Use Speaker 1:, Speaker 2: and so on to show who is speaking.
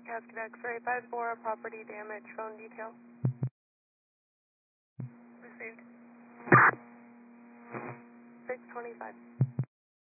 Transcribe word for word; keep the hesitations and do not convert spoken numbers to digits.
Speaker 1: Cascade X-ray five four, property damage, phone detail. Received. six twenty-five.